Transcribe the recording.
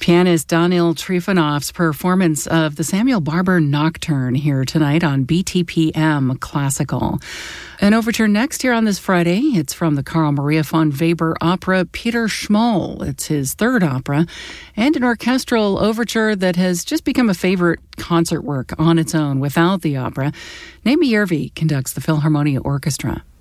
Pianist Daniil Trifonov's performance of the Samuel Barber Nocturne here tonight on BTPM Classical. An overture next here on this Friday. It's from the Carl Maria von Weber opera Peter Schmoll. It's his third opera, and an orchestral overture that has just become a favorite concert work on its own without the opera. Naomi Järvi conducts the Philharmonia Orchestra.